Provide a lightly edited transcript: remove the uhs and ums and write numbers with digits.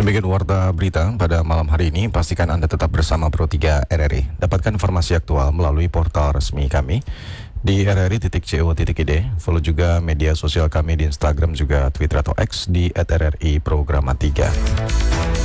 Demikian warta berita pada malam hari ini. Pastikan Anda tetap bersama Pro 3 RRI. Dapatkan informasi aktual melalui portal resmi kami di rri.co.id. Follow juga media sosial kami di Instagram juga Twitter atau X di @rri Programa 3.